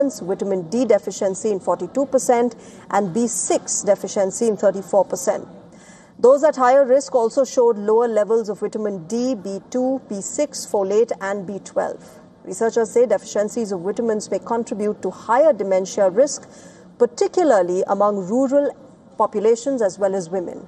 vitamin D deficiency in 42% and B6 deficiency in 34%. Those at higher risk also showed lower levels of vitamin D, B2, B6, folate and B12. Researchers say deficiencies of vitamins may contribute to higher dementia risk, particularly among rural populations as well as women.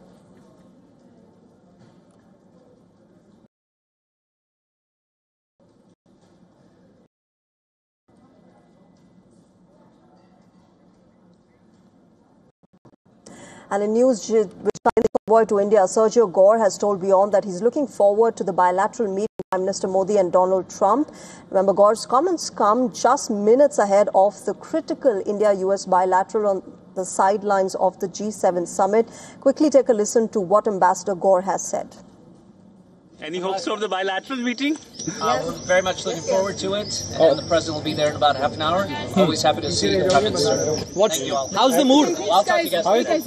And in news which the convoy to India, Sergio Gore has told Beyond that he's looking forward to the bilateral meeting with Prime Minister Modi and Donald Trump. Remember, Gore's comments come just minutes ahead of the critical India-US bilateral on the sidelines of the G7 summit. Quickly take a listen to what Ambassador Gore has said. Any hopes of the bilateral meeting? We're very much looking forward to it. The President will be there in about half an hour. Always happy to see the Prime Minister. Thank you all. How's the mood? I'll talk to you guys.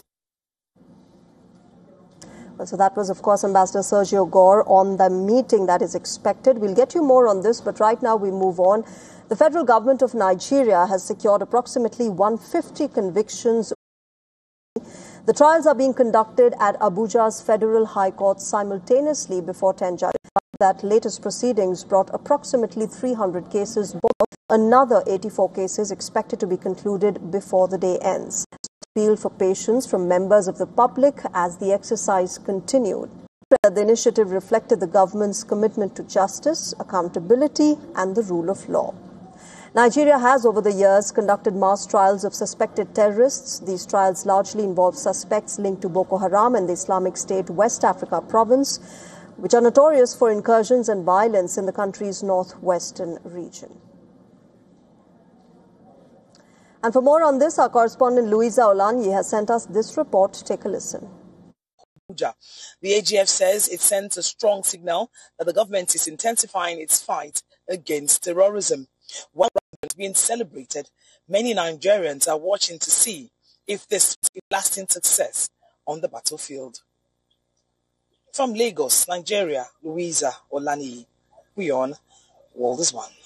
So that was, of course, Ambassador Sergio Gore on the meeting that is expected. We'll get you more on this, but right now we move on. The federal government of Nigeria has secured approximately 150 convictions. The trials are being conducted at Abuja's Federal High Court simultaneously before 10 judges. That latest proceedings brought approximately 300 cases, another 84 cases expected to be concluded before the day ends. Appeal for patience from members of the public as the exercise continued. The initiative reflected the government's commitment to justice, accountability and the rule of law. Nigeria has over the years conducted mass trials of suspected terrorists. These trials largely involve suspects linked to Boko Haram and the Islamic State West Africa province, which are notorious for incursions and violence in the country's northwestern region. And for more on this, our correspondent Louisa Olanyi has sent us this report. Take a listen. The AGF says it sends a strong signal that the government is intensifying its fight against terrorism. While it's being celebrated, many Nigerians are watching to see if this is a lasting success on the battlefield. From Lagos, Nigeria, Louisa Olanyi, we on World is One.